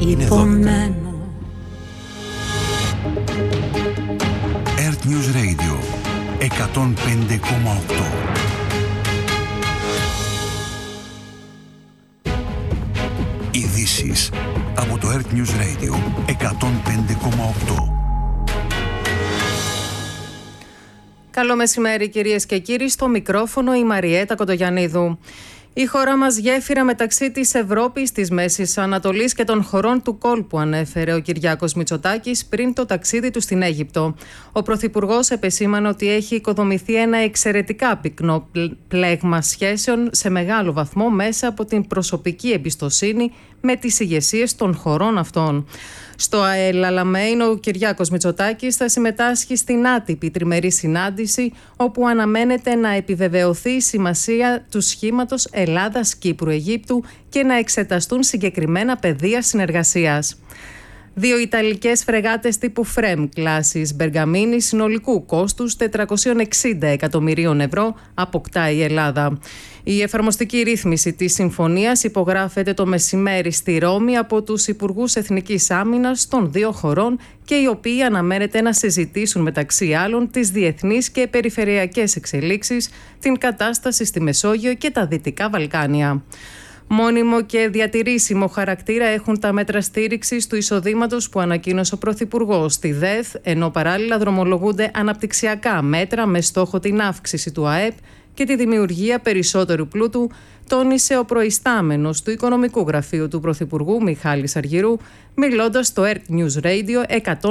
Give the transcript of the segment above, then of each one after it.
Υπομένω. Earth News Radio 105,8. Ειδήσεις από το Earth News Radio 105,8. Καλό μεσημέρι κυρίες και κύριοι, στο μικρόφωνο η Μαριέτα Κοντογιαννίδου. Η χώρα μας γέφυρα μεταξύ της Ευρώπης, της Μέσης Ανατολής και των χωρών του κόλπου, ανέφερε ο Κυριάκος Μητσοτάκης πριν το ταξίδι του στην Αίγυπτο. Ο Πρωθυπουργός επεσήμανε ότι έχει οικοδομηθεί ένα εξαιρετικά πυκνό πλέγμα σχέσεων σε μεγάλο βαθμό μέσα από την προσωπική εμπιστοσύνη με τις ηγεσίες των χωρών αυτών. Στο ΑΕΛ Αλαμέιν, ο Κυριάκος Μητσοτάκης θα συμμετάσχει στην άτυπη τριμερή συνάντηση, όπου αναμένεται να επιβεβαιωθεί η σημασία του σχήματος Ελλάδας-Κύπρου-Αιγύπτου και να εξεταστούν συγκεκριμένα πεδία συνεργασίας. 2 Ιταλικές φρεγάτες τύπου FREMM κλάσης Μπεργαμίνη συνολικού κόστους 460 εκατομμυρίων ευρώ αποκτά η Ελλάδα. Η εφαρμοστική ρύθμιση της συμφωνίας υπογράφεται το μεσημέρι στη Ρώμη από τους Υπουργούς Εθνικής Άμυνας των 2 χωρών και οι οποίοι αναμένεται να συζητήσουν μεταξύ άλλων τις διεθνείς και περιφερειακές εξελίξεις, την κατάσταση στη Μεσόγειο και τα Δυτικά Βαλκάνια. Μόνιμο και διατηρήσιμο χαρακτήρα έχουν τα μέτρα στήριξης του εισοδήματος που ανακοίνωσε ο Πρωθυπουργός στη ΔΕΘ, ενώ παράλληλα δρομολογούνται αναπτυξιακά μέτρα με στόχο την αύξηση του ΑΕΠ και τη δημιουργία περισσότερου πλούτου, τόνισε ο προϊστάμενος του Οικονομικού Γραφείου του Πρωθυπουργού Μιχάλης Αργυρού, μιλώντας στο Earth News Radio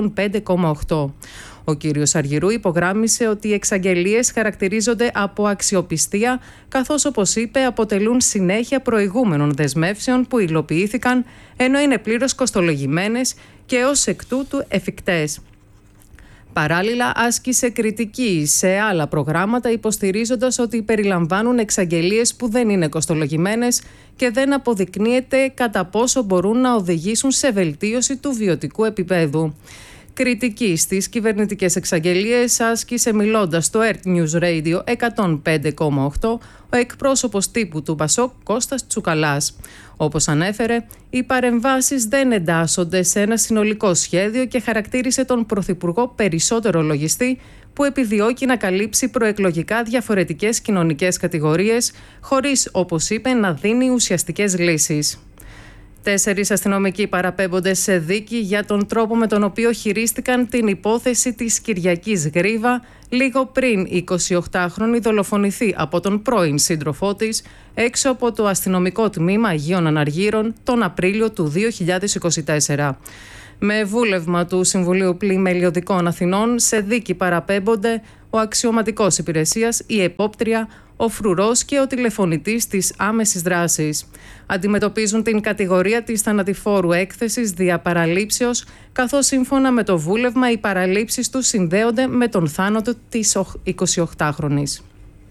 105,8. Ο κύριος Αργυρού υπογράμμισε ότι οι εξαγγελίες χαρακτηρίζονται από αξιοπιστία, καθώς, όπως είπε, αποτελούν συνέχεια προηγούμενων δεσμεύσεων που υλοποιήθηκαν, ενώ είναι πλήρως κοστολογημένες και ως εκ τούτου εφικτές. Παράλληλα, άσκησε κριτική σε άλλα προγράμματα, υποστηρίζοντας ότι περιλαμβάνουν εξαγγελίες που δεν είναι κοστολογημένες και δεν αποδεικνύεται κατά πόσο μπορούν να οδηγήσουν σε βελτίωση του βιωτικού επίπεδου. Κριτική στις κυβερνητικές εξαγγελίες άσκησε, μιλώντας στο Earth News Radio 105,8, ο εκπρόσωπος τύπου του Πασόκ Κώστας Τσουκαλάς. Όπως ανέφερε, οι παρεμβάσεις δεν εντάσσονται σε ένα συνολικό σχέδιο και χαρακτήρισε τον Πρωθυπουργό περισσότερο λογιστή που επιδιώκει να καλύψει προεκλογικά διαφορετικές κοινωνικές κατηγορίες, χωρίς, όπως είπε, να δίνει ουσιαστικές λύσεις. 4 αστυνομικοί παραπέμπονται σε δίκη για τον τρόπο με τον οποίο χειρίστηκαν την υπόθεση της Κυριακής Γρίβα, λίγο πριν η 28χρονη δολοφονηθεί από τον πρώην σύντροφό της έξω από το αστυνομικό τμήμα Αγίων Αναργύρων τον Απρίλιο του 2024. Με βούλευμα του Συμβουλίου Πλημελιωδικών Αθηνών, σε δίκη παραπέμπονται ο αξιωματικός υπηρεσίας, η επόπτρια, ο φρουρός και ο τηλεφωνητής της άμεσης δράσης. Αντιμετωπίζουν την κατηγορία της θανατηφόρου έκθεσης δια παραλήψεως, καθώς σύμφωνα με το βούλευμα οι παραλήψεις του συνδέονται με τον θάνατο της 28χρονης.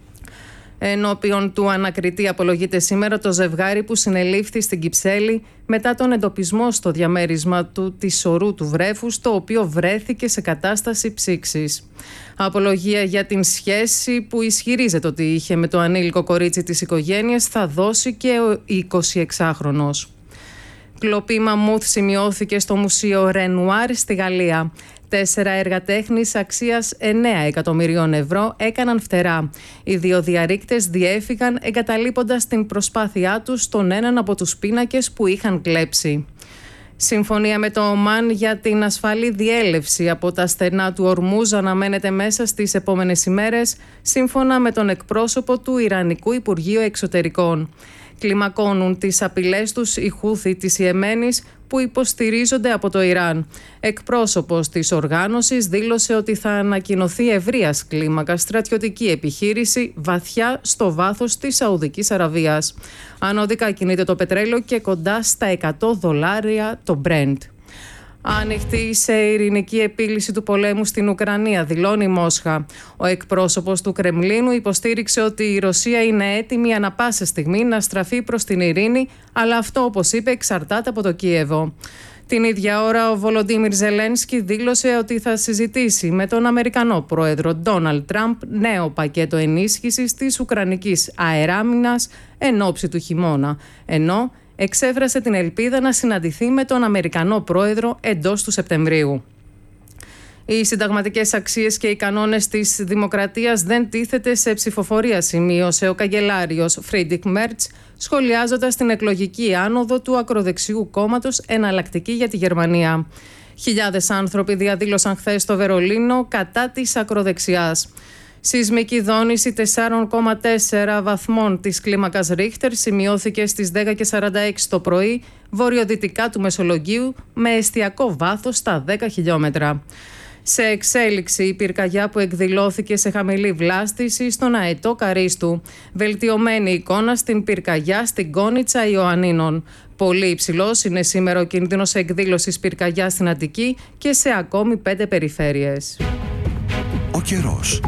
Ενώπιον του ανακριτή απολογείται σήμερα το ζευγάρι που συνελήφθη στην Κυψέλη μετά τον εντοπισμό στο διαμέρισμα του της ορού του βρέφους, το οποίο βρέθηκε σε κατάσταση ψήξης. Απολογία για την σχέση που ισχυρίζεται ότι είχε με το ανήλικο κορίτσι της οικογένειας θα δώσει και ο 26χρονος. Κλοπή μαμούθ σημειώθηκε στο Μουσείο Ρενουάρ στη Γαλλία. 4 έργα τέχνης αξίας 9 εκατομμυρίων ευρώ έκαναν φτερά. Οι 2 διαρρήκτες διέφυγαν εγκαταλείποντας την προσπάθειά τους στον έναν από τους πίνακες που είχαν κλέψει. Συμφωνία με το Ομάν για την ασφαλή διέλευση από τα στενά του Ορμούζ αναμένεται μέσα στις επόμενες ημέρες, σύμφωνα με τον εκπρόσωπο του Ιρανικού Υπουργείου Εξωτερικών. Κλιμακώνουν τις απειλές τους οι Χούθι της Ιεμένης που υποστηρίζονται από το Ιράν. Εκπρόσωπος της οργάνωσης δήλωσε ότι θα ανακοινωθεί ευρείας κλίμακα στρατιωτική επιχείρηση βαθιά στο βάθος της Σαουδικής Αραβίας. Ανωδικά κινείται το πετρέλαιο και κοντά στα $100 το Brent. Ανοιχτή σε ειρηνική επίλυση του πολέμου στην Ουκρανία, δηλώνει η Μόσχα. Ο εκπρόσωπος του Κρεμλίνου υποστήριξε ότι η Ρωσία είναι έτοιμη ανά πάσα στιγμή να στραφεί προς την ειρήνη, αλλά αυτό, όπως είπε, εξαρτάται από το Κίεβο. Την ίδια ώρα, ο Βολοντίμιρ Ζελένσκι δήλωσε ότι θα συζητήσει με τον Αμερικανό πρόεδρο Ντόναλντ Τραμπ νέο πακέτο ενίσχυσης της Ουκρανικής αεράμινας εν ώψη του χειμώνα, ενώ εξέφρασε την ελπίδα να συναντηθεί με τον Αμερικανό πρόεδρο εντός του Σεπτεμβρίου. Οι συνταγματικές αξίες και οι κανόνες της δημοκρατίας δεν τίθεται σε ψηφοφορία, σημείωσε ο καγκελάριος Φρίντριχ Μέρτς, σχολιάζοντας την εκλογική άνοδο του ακροδεξιού κόμματος Εναλλακτική για τη Γερμανία. Χιλιάδες άνθρωποι διαδήλωσαν χθες στο Βερολίνο κατά της ακροδεξιάς. Σεισμική δόνηση 4,4 βαθμών της κλίμακας Ρίχτερ σημειώθηκε στις 10:46 το πρωί βορειοδυτικά του Μεσολογγίου με εστιακό βάθος στα 10 χιλιόμετρα. Σε εξέλιξη η πυρκαγιά που εκδηλώθηκε σε χαμηλή βλάστηση στον αετό Καρίστου. Βελτιωμένη εικόνα στην πυρκαγιά στην Κόνιτσα Ιωαννίνων. Πολύ υψηλός είναι σήμερα ο κίνδυνος εκδήλωσης πυρκαγιά στην Αττική και σε ακόμη 5 περιφέρειες. Ο καιρός.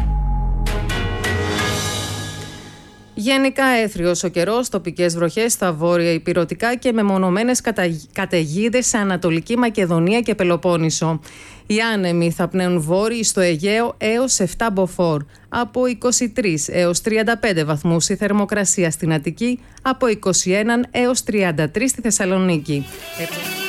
Γενικά έθριος ο καιρός, τοπικές βροχές στα βόρεια ηπειρωτικά και μεμονωμένες καταιγίδες σε Ανατολική Μακεδονία και Πελοπόννησο. Οι άνεμοι θα πνέουν βόρειοι στο Αιγαίο έως 7 μποφόρ, από 23 έως 35 βαθμούς η θερμοκρασία στην Αττική, από 21 έως 33 στη Θεσσαλονίκη.